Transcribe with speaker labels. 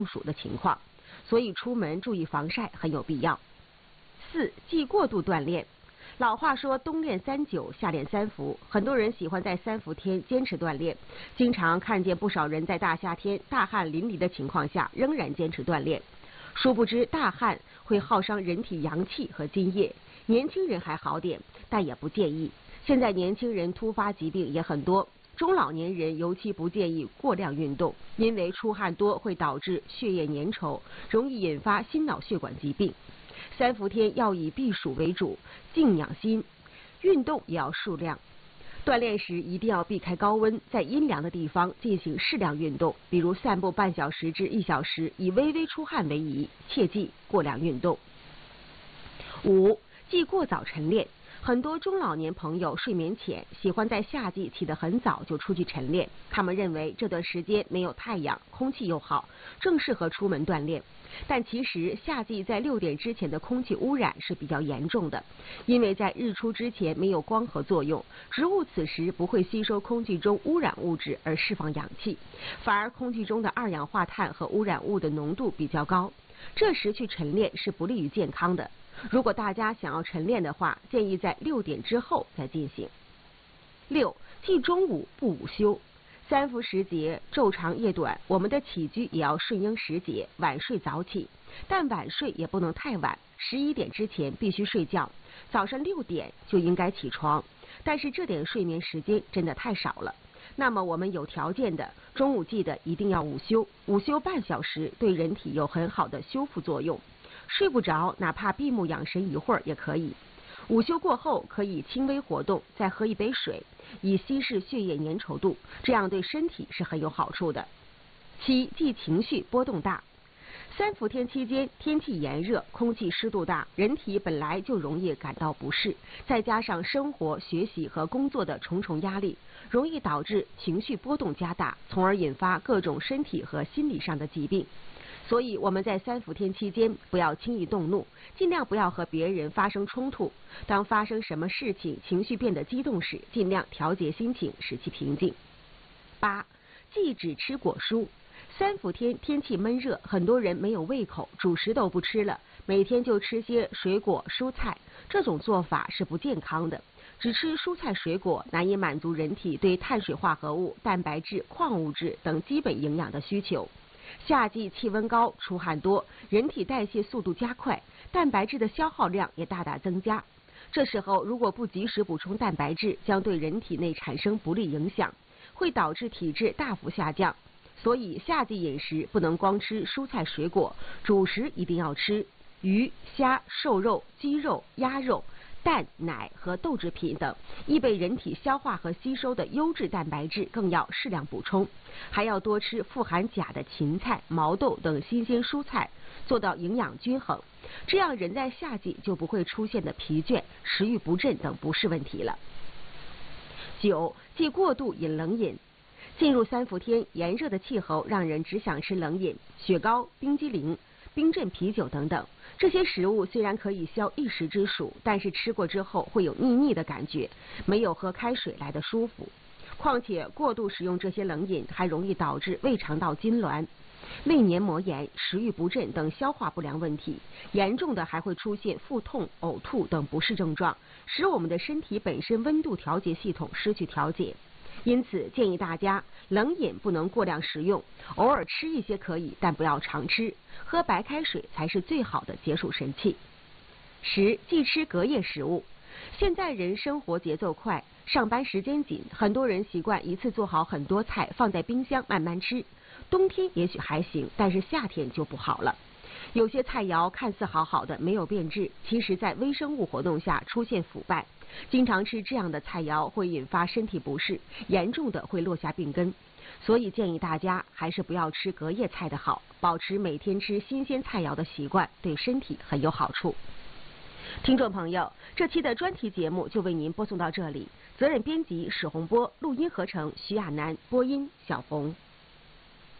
Speaker 1: 中暑的情况，所以出门注意防晒很有必要。4、忌过度锻炼。老话说冬练3九，夏练3伏，很多人喜欢在3伏天坚持锻炼，经常看见不少人在大夏天大汗淋漓的情况下仍然坚持锻炼。殊不知大汗会耗伤人体阳气和津液，年轻人还好点，但也不建议。现在年轻人突发疾病也很多，中老年人尤其不建议过量运动，因为出汗多会导致血液粘稠，容易引发心脑血管疾病。3伏天要以避暑为主，静养心，运动也要数量。锻炼时一定要避开高温，在阴凉的地方进行适量运动，比如散步半小时至1小时，以微微出汗为宜，切忌过量运动。5、忌过早晨练。很多中老年朋友睡眠浅，喜欢在夏季起得很早就出去晨练，他们认为这段时间没有太阳，空气又好，正适合出门锻炼。但其实夏季在6点之前的空气污染是比较严重的，因为在日出之前没有光合作用，植物此时不会吸收空气中污染物质而释放氧气，反而空气中的二氧化碳和污染物的浓度比较高，这时去晨练是不利于健康的。如果大家想要晨练的话，建议在6点之后再进行。6、忌中午不午休。3伏时节，昼长夜短，我们的起居也要顺应时节，晚睡早起。但晚睡也不能太晚，11点之前必须睡觉，早上6点就应该起床。但是这点睡眠时间真的太少了。那么我们有条件的，中午记得一定要午休，午休半小时，对人体有很好的修复作用。睡不着，哪怕闭目养神一会儿也可以。午休过后可以轻微活动，再喝一杯水，以稀释血液粘稠度，这样对身体是很有好处的。7、忌情绪波动大。3伏天期间，天气炎热，空气湿度大，人体本来就容易感到不适，再加上生活、学习和工作的重重压力，容易导致情绪波动加大，从而引发各种身体和心理上的疾病。所以我们在3伏天期间不要轻易动怒，尽量不要和别人发生冲突。当发生什么事情，情绪变得激动时，尽量调节心情，使其平静。8、忌只吃果蔬。3伏天天气闷热，很多人没有胃口，主食都不吃了，每天就吃些水果蔬菜，这种做法是不健康的。只吃蔬菜水果难以满足人体对碳水化合物、蛋白质、矿物质等基本营养的需求。夏季气温高，出汗多，人体代谢速度加快，蛋白质的消耗量也大大增加。这时候如果不及时补充蛋白质，将对人体内产生不利影响，会导致体质大幅下降。所以夏季饮食不能光吃蔬菜水果，主食一定要吃鱼、虾、瘦肉、鸡肉、鸭肉、蛋、奶和豆制品等，易被人体消化和吸收的优质蛋白质更要适量补充，还要多吃富含钾的芹菜、毛豆等新鲜蔬菜，做到营养均衡，这样人在夏季就不会出现的疲倦、食欲不振等不适问题了。9、忌过度饮冷饮。进入3伏天，炎热的气候让人只想吃冷饮，雪糕、冰激凌、冰镇啤酒等等。这些食物虽然可以消一时之暑，但是吃过之后会有腻腻的感觉，没有喝开水来的舒服。况且过度食用这些冷饮还容易导致胃肠道痉挛、胃黏膜炎、食欲不振等消化不良问题，严重的还会出现腹痛、呕吐等不适症状，使我们的身体本身温度调节系统失去调节。因此建议大家冷饮不能过量食用，偶尔吃一些可以，但不要常吃，喝白开水才是最好的解暑神器。10、忌吃隔夜食物。现在人生活节奏快，上班时间紧，很多人习惯一次做好很多菜放在冰箱慢慢吃，冬天也许还行，但是夏天就不好了。有些菜肴看似好好的没有变质，其实在微生物活动下出现腐败，经常吃这样的菜肴会引发身体不适，严重的会落下病根。所以建议大家还是不要吃隔夜菜的好，保持每天吃新鲜菜肴的习惯，对身体很有好处。听众朋友，这期的专题节目就为您播送到这里，责任编辑史洪波，录音合成徐亚楠，播音小红。